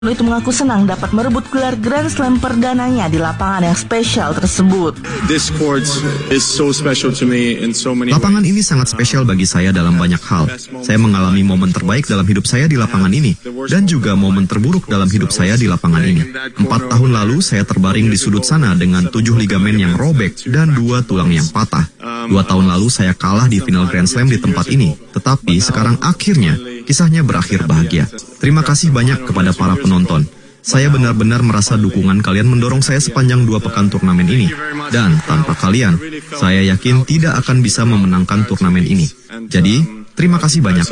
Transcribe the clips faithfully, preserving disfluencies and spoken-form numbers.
itu mengaku senang dapat merebut gelar Grand Slam perdananya di lapangan yang spesial tersebut. This court is so special to me in so many Lapangan ini sangat spesial bagi saya dalam banyak hal. Saya mengalami momen terbaik dalam hidup saya di lapangan ini, dan juga momen terburuk dalam hidup saya di lapangan ini. Empat tahun lalu saya terbaring di sudut sana dengan tujuh ligamen yang robek dan dua tulang yang patah. Dua tahun lalu saya kalah di final Grand Slam di tempat ini, tetapi sekarang akhirnya kisahnya berakhir bahagia. Terima kasih banyak kepada para penonton. Saya benar-benar merasa dukungan kalian mendorong saya sepanjang dua pekan turnamen ini. Dan tanpa kalian, saya yakin tidak akan bisa memenangkan turnamen ini. Jadi, terima kasih banyak.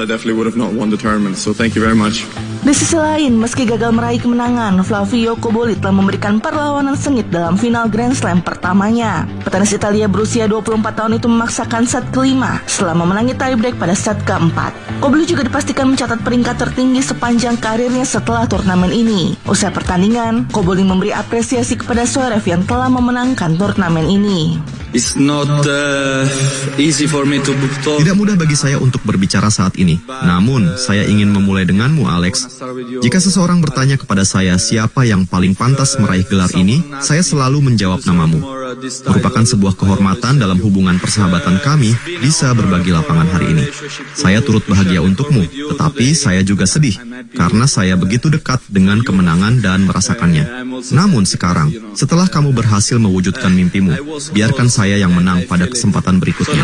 Di sisi lain, meski gagal meraih kemenangan, Flavio Cobolli telah memberikan perlawanan sengit dalam final Grand Slam pertamanya. Petenis Italia berusia dua puluh empat tahun itu memaksakan set kelima setelah memenangi tiebreak pada set keempat. Cobolli juga dipastikan mencatat peringkat tertinggi sepanjang karirnya setelah turnamen ini. Usai pertandingan, Cobolli memberi apresiasi kepada Zverev yang telah memenangkan turnamen ini. It's not uh, easy for me to talk. Tidak mudah bagi saya untuk berbicara saat ini. Namun, saya ingin memulai denganmu, Alex. Jika seseorang bertanya kepada saya siapa yang paling pantas meraih gelar ini, saya selalu menjawab namamu. Merupakan sebuah kehormatan dalam hubungan persahabatan kami bisa berbagi lapangan hari ini. Saya turut bahagia untukmu, tetapi saya juga sedih karena saya begitu dekat dengan kemenangan dan merasakannya. Namun sekarang, setelah kamu berhasil mewujudkan mimpimu, biarkan saya yang menang pada kesempatan berikutnya.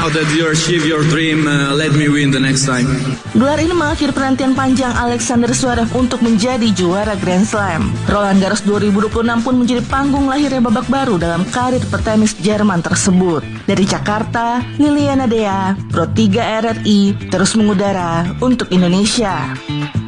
Gelar ini mengakhiri penantian panjang Alexander Zverev untuk menjadi juara Grand Slam. Roland Garros dua ribu dua puluh enam pun menjadi panggung lahirnya babak baru dalam karir petenis Jerman tersebut. Dari Jakarta, Liliana Dea, Pro tiga R R I, terus mengudara untuk Indonesia.